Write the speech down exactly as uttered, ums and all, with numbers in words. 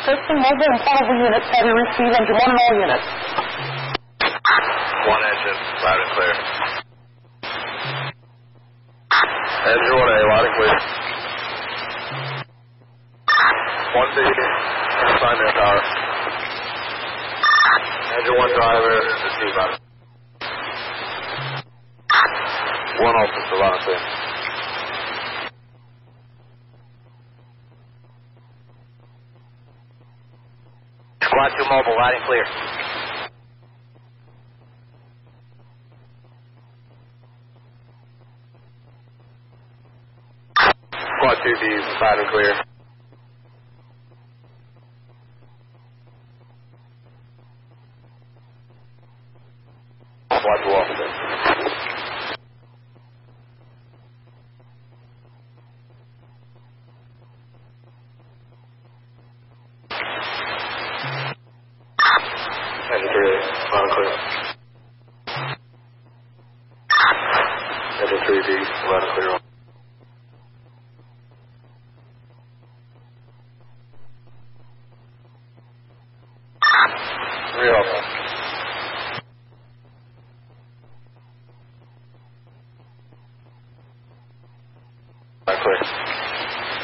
Houston Mobile and Portable units, have you received engine one and all units? One engine, loud and clear. Engine one A, loud and clear. One B, sign their power. Engine one driver, receive out. One officer, loud and clear. Squad two Mobile, loud and clear. Squad two B, loud and clear. Squad two officer. Engine three A, loud and clear. Engine three B, loud and clear. Three off. Loud and clear.